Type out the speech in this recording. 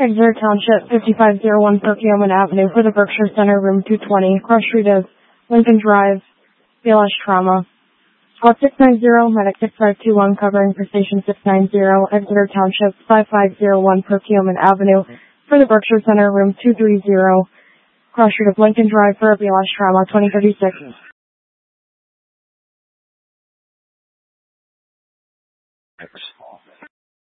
Exeter Township, 5501 Perkiomen Avenue for the Berkshire Center, room 220, cross street of Lincoln Drive, BLS Trauma. Squad 690, medic 6521 covering for station 690, Exeter Township, 5501 Perkiomen Avenue for the Berkshire Center, room 230, cross street of Lincoln Drive for BLS Trauma, 2036.